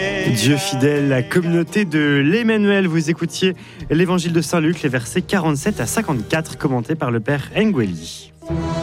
Dieu fidèle, la communauté de l'Emmanuel. Vous écoutiez l'évangile de Saint-Luc, les versets 47 à 54, commentés par le père Ngueli.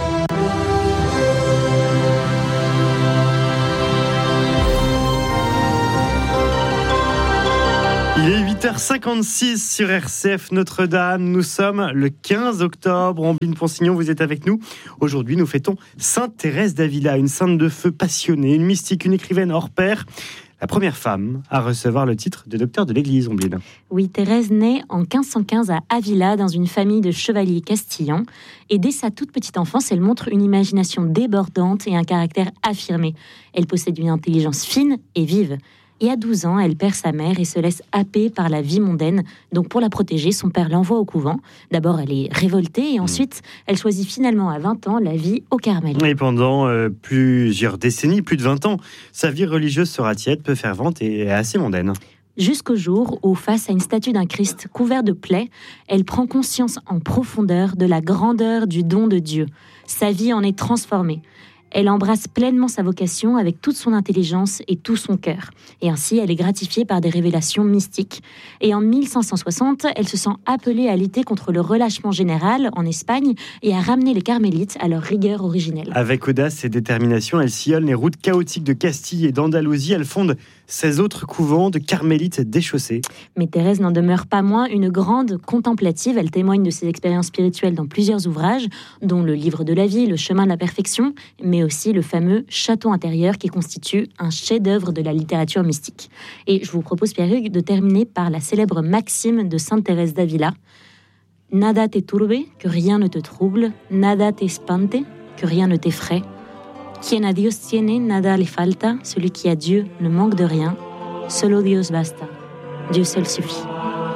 Il est 8h56 sur RCF Notre-Dame. Nous sommes le 15 octobre. Ambline Ponsignon, vous êtes avec nous. Aujourd'hui, nous fêtons Sainte Thérèse d'Avila, une sainte de feu passionnée, une mystique, une écrivaine hors pair. La première femme à recevoir le titre de docteur de l'Église, Ambline. Oui, Thérèse naît en 1515 à Avila, dans une famille de chevaliers castillans. Et dès sa toute petite enfance, elle montre une imagination débordante et un caractère affirmé. Elle possède une intelligence fine et vive. Et à 12 ans, elle perd sa mère et se laisse happer par la vie mondaine. Donc pour la protéger, son père l'envoie au couvent. D'abord, elle est révoltée et ensuite, elle choisit finalement à 20 ans la vie au Carmel. Et pendant plusieurs décennies, plus de 20 ans, sa vie religieuse sera tiède, peu fervente et assez mondaine. Jusqu'au jour où, face à une statue d'un Christ couvert de plaies, elle prend conscience en profondeur de la grandeur du don de Dieu. Sa vie en est transformée. Elle embrasse pleinement sa vocation avec toute son intelligence et tout son cœur. Et ainsi, elle est gratifiée par des révélations mystiques. Et en 1560, elle se sent appelée à lutter contre le relâchement général en Espagne et à ramener les carmélites à leur rigueur originelle. Avec audace et détermination, elle sillonne les routes chaotiques de Castille et d'Andalousie. Elle fonde 16 autres couvents de carmélites déchaussés. Mais Thérèse n'en demeure pas moins une grande contemplative. Elle témoigne de ses expériences spirituelles dans plusieurs ouvrages, dont le Livre de la vie, le Chemin de la perfection, mais aussi le fameux Château intérieur qui constitue un chef-d'œuvre de la littérature mystique. Et je vous propose, Pierre-Hugues, de terminer par la célèbre maxime de Sainte Thérèse d'Avila. Nada te turbe, que rien ne te trouble, nada te espante, que rien ne t'effraie. Quien a Dios tiene, nada le falta, celui qui a Dieu ne manque de rien, solo Dios basta, Dieu seul suffit.